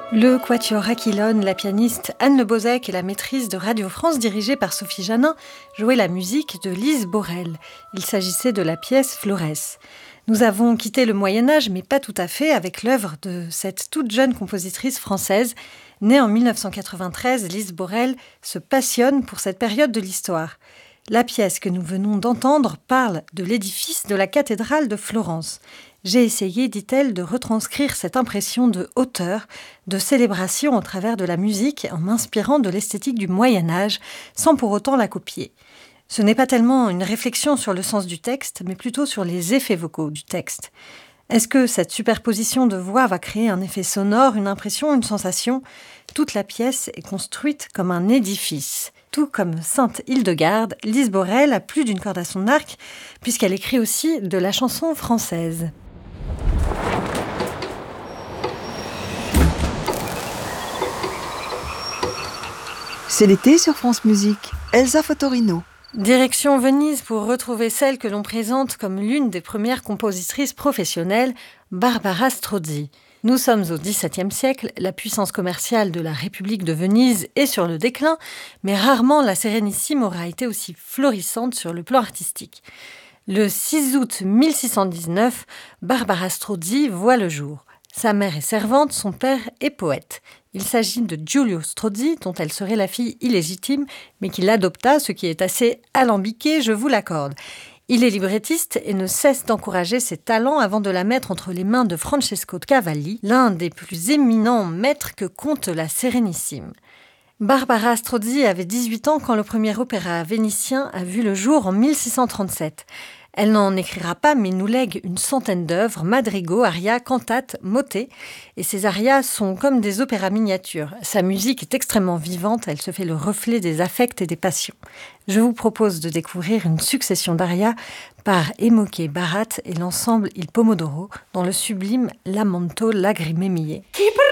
Le Quatuor Aquilone, la pianiste Anne Le Bozec et la maîtrise de Radio France dirigée par Sophie Janin jouaient la musique de Lise Borel. Il s'agissait de la pièce Florès. Nous avons quitté le Moyen-Âge, mais pas tout à fait, avec l'œuvre de cette toute jeune compositrice française. Née en 1993, Lise Borel se passionne pour cette période de l'histoire. La pièce que nous venons d'entendre parle de l'édifice de la cathédrale de Florence. J'ai essayé, dit-elle, de retranscrire cette impression de hauteur, de célébration au travers de la musique en m'inspirant de l'esthétique du Moyen-Âge, sans pour autant la copier. Ce n'est pas tellement une réflexion sur le sens du texte, mais plutôt sur les effets vocaux du texte. Est-ce que cette superposition de voix va créer un effet sonore, une impression, une sensation ? Toute la pièce est construite comme un édifice. Tout comme Sainte Hildegarde, Lise Borel a plus d'une corde à son arc, puisqu'elle écrit aussi de la chanson française. C'est l'été sur France Musique. Elsa Fotorino. Direction Venise pour retrouver celle que l'on présente comme l'une des premières compositrices professionnelles, Barbara Strozzi. Nous sommes au XVIIe siècle, la puissance commerciale de la République de Venise est sur le déclin, mais rarement la Sérénissime aura été aussi florissante sur le plan artistique. Le 6 août 1619, Barbara Strozzi voit le jour. Sa mère est servante, son père est poète. Il s'agit de Giulio Strozzi, dont elle serait la fille illégitime, mais qu'il adopta, ce qui est assez alambiqué, je vous l'accorde. Il est librettiste et ne cesse d'encourager ses talents avant de la mettre entre les mains de Francesco Cavalli, l'un des plus éminents maîtres que compte la Sérénissime. Barbara Strozzi avait 18 ans quand le premier opéra vénitien a vu le jour en 1637. Elle n'en écrira pas, mais nous lègue une centaine d'œuvres, madrigaux, arias, cantates, motets. Et ces arias sont comme des opéras miniatures. Sa musique est extrêmement vivante, elle se fait le reflet des affects et des passions. Je vous propose de découvrir une succession d'arias par Emoche Barat et l'ensemble Il Pomodoro dans le sublime Lamento Lagrime Mie.